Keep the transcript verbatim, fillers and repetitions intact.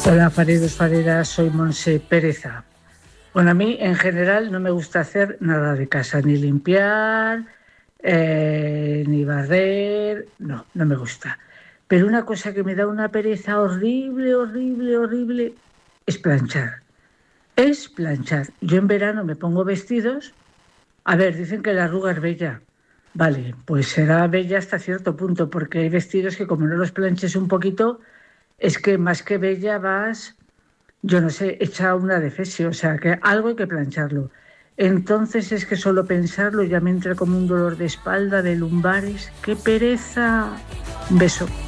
Hola, Faredos, Faredas, soy Monse Pereza. Bueno, a mí en general no me gusta hacer nada de casa, ni limpiar, eh, ni barrer, no, no me gusta. Pero una cosa que me da una pereza horrible, horrible, horrible, es planchar. Es planchar. Yo en verano me pongo vestidos. A ver, dicen que la arruga es bella. Vale, pues será bella hasta cierto punto, porque hay vestidos que como no los planches un poquito, es que más que bella vas, yo no sé, hecha una defesio, o sea, que algo hay que plancharlo. Entonces es que solo pensarlo ya me entra como un dolor de espalda, de lumbares. ¡Qué pereza! Un beso.